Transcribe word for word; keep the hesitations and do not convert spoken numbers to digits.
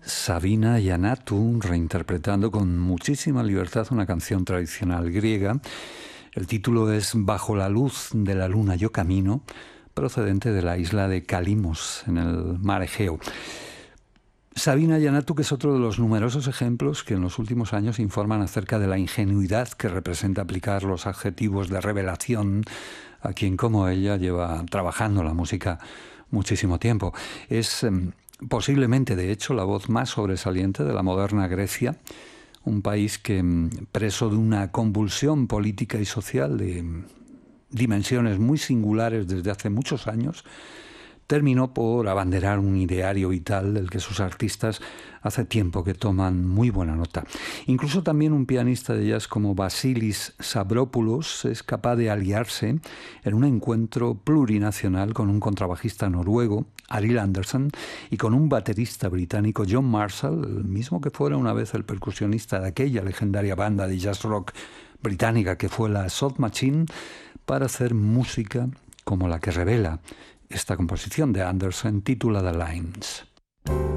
Sabina Giannatu reinterpretando con muchísima libertad una canción tradicional griega. El título es Bajo la luz de la luna yo camino, procedente de la isla de Calimos, en el mar Egeo. Sabina Giannatu, que es otro de los numerosos ejemplos que en los últimos años informan acerca de la ingenuidad que representa aplicar los adjetivos de revelación a quien como ella lleva trabajando la música muchísimo tiempo. Es eh, posiblemente, de hecho, la voz más sobresaliente de la moderna Grecia, un país que, preso de una convulsión política y social de dimensiones muy singulares desde hace muchos años, terminó por abanderar un ideario vital del que sus artistas hace tiempo que toman muy buena nota. Incluso también un pianista de jazz como Vasilis Sabropoulos es capaz de aliarse en un encuentro plurinacional con un contrabajista noruego, Arild Andersen, y con un baterista británico, John Marshall, el mismo que fuera una vez el percusionista de aquella legendaria banda de jazz rock británica que fue la Soul Machine, para hacer música como la que revela esta composición de Andersen titulada Lines.